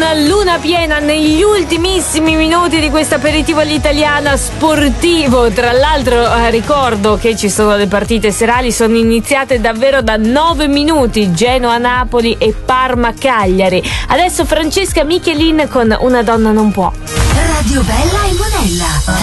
alla luna piena negli ultimissimi minuti di questo aperitivo all'italiana sportivo. Tra l'altro ricordo che ci sono le partite serali, sono iniziate davvero da 9 minuti, Genoa-Napoli e Parma-Cagliari. Adesso Francesca Michelin con Una donna non può. Radio Bella e Monella.